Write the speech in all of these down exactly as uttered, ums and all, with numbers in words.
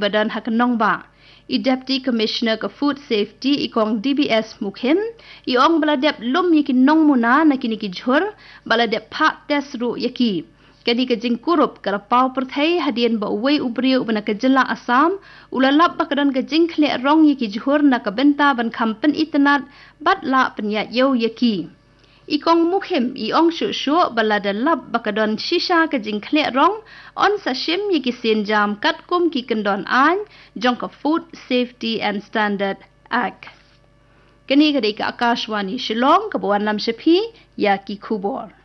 badan hak nong ba. I Deputy Commissioner ke Food Safety ikong D B S Mukhem, iong baladep lum yaki nong muna na kini ki jhur, baladep pak tes ru yaki. Kani ke jing kurup karapau perthai hadian ba uwei ubriu bana ke jela Assam, ulalap bakadan ke jing khlek rong yaki jhur na ke benta ban kampen itanat bat la penyat yau yaki. Ikong Mukhem iong syu-syu balada lap bakadon shisha ke jing khlek rong on sashim yaki sen jam kat kum ki kendon an jong ka Food Safety and Standard Act. Kani ke deka Akashwani Shillong ke Bawan Lam Shepi yaki kubor.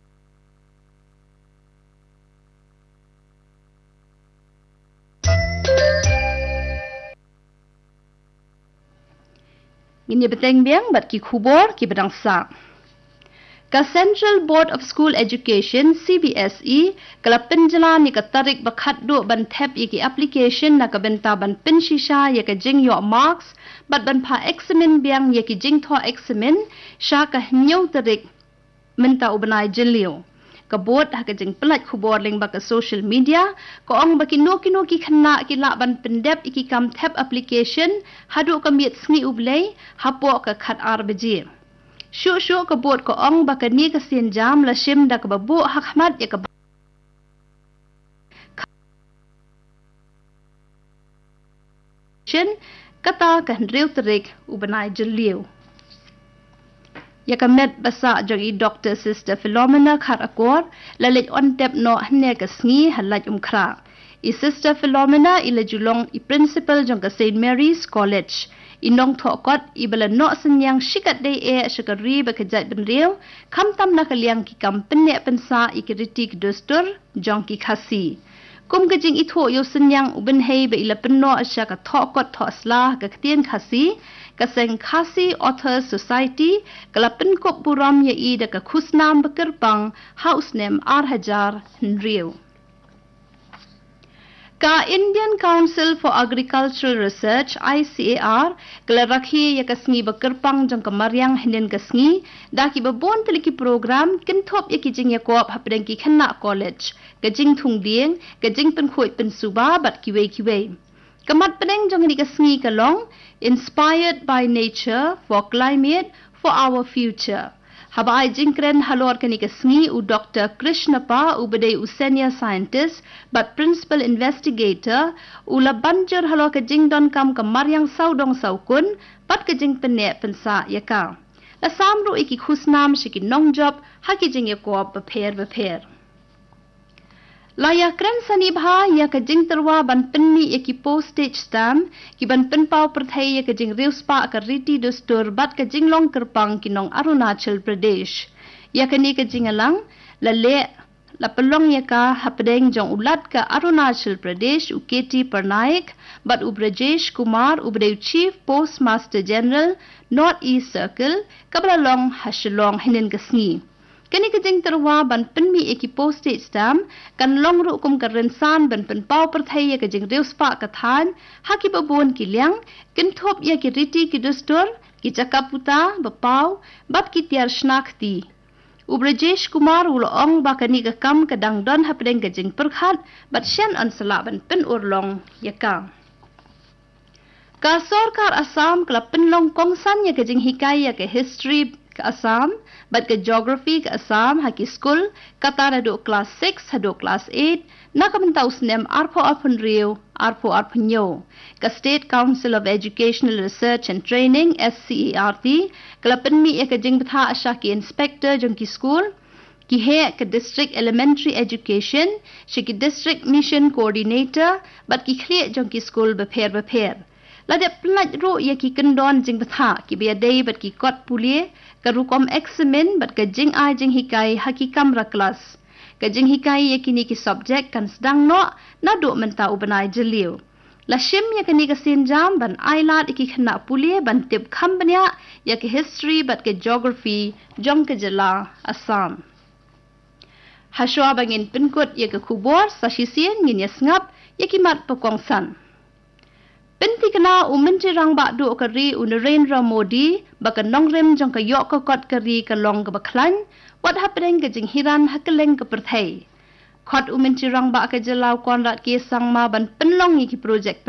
Ini beteng biang bat ki kubor ki bedang sa. Ka Central Board of School Education C B S E kala penjela ni ka tarik bakhat do ban thep yaki application na ka benta ban penshisha yaka jing yo marks bat ban pha examen biang yaki jing tho examen sha ka nyau tarik menta ubanai jelio ka board ha ka jing pelat khubor ling ba ka social media ko ong ba kino kino ki khna ki la ban pendep iki kam thep application hadu ka miet sngi ublei hapo ka khat arbji Syuk-syuk ke buat ke ong baka ni ke sian jam la shim da ke babu hak hamad ya ke kata ke hendriu terik ubanai jeliu. Ya ke med basa jogi Doctor Sister Philomena khar akor lalit on tep no hne ke sngi halaj umkra. I Sister Philomena ila julong i principal jong ke Saint Mary's College. Inong thokot ibala no senyang shikat day e shakari bakajat benriu kam tam na kaliang ki kam penne pensa ikiriti kidustur jong ki khasi kum gajing itho yo senyang uben hei be ila penno ashaka thokot thosla ka ktien khasi ka seng khasi Authors Society kala penkop buram ye i da ka khusnam bekerpang house name ar hajar nriu. Ka Indian Council for Agricultural Research I C A R kala rakhi ya kasngi bakerpang jong kamaryang hinden kasngi daki babon teliki program kinthop ya kijing ya kop hapdeng ki khanna college kajing thungdieng kajing penkhoi pensuba bat kiwe kiwe kamat pedeng jong ni kasngi kalong inspired by nature for climate for our future. Habai jingkren halor kani kasngi u Doctor Krishnapa u bedai u senior scientist but principal investigator u la banjur halor ka jingdon kam kamar yang saudong saukun pat ka jing penne pensa yaka. La samru iki khusnam shiki nong job haki jing yakop beper beper. Laya kren sani bha ya ka jing terwa ban penni yaki postage stamp ki ban penpau perthai ya ka jing riuspa ka riti dustur bat ka jing long kerpang ki nong Arunachal Pradesh ya ka ni ka jing alang la le la pelong ya ka hapdeng jong ulat ka Arunachal Pradesh u K T Parnaik bat u Brajesh Kumar u Bdev Chief Postmaster General North East Circle kabra long hashlong hinen kasngi kani kajing terwa ban penmi eki postage stamp kan long ru kum karensan ban penpau perthai ya kajing riuspa kathan haki babon kiliang kinthop ya ki riti ki dustur ki cakaputa bapau bat ki tiar snakti Ubrajesh Kumar ulong bakani ka kam kadang don hapdeng kajing perkhat bat shen an sala ban pen urlong yaka ka sarkar Assam kala penlong kongsan ya kajing hikai ya ke history ke Assam bat ke geography ke Assam haki school kata hadu class six hadu class eight nak mentau snem arpo arpun riu arpo arpun yo ke State Council of Educational Research and Training S C E R T kala penmi ya ke jing betha asha ki inspector jong ki school ki he ke district elementary education shiki district mission coordinator bat ki khliek jong ki school beper beper lade plat ro ya ki kendon jing betha ki bia dei bat ki kot pulie karukom examen bat ka jing ai jing hikai hakikam ra kelas ka jing hikai ya kini ki subject kan sedang no na do menta ubanai jeliu la shim ya kini ka sinjam ban ailat iki khna pulie ban tip kham banya ya ki history bat ke geography jong ke jela Assam haswa bangin pinkut ya ke kubor sasisien ngin ya sngap ya ki mat pekongsan Penti kena umenci rang bak du kari Narendra Modi baka nongrem jong ka yok ka kot kari ka long ka baklan wat hapdeng ka jing hiran hakeleng ka perthai. Kot umenci rang bak ka jelau konrat ke sangma ban penlong ki projek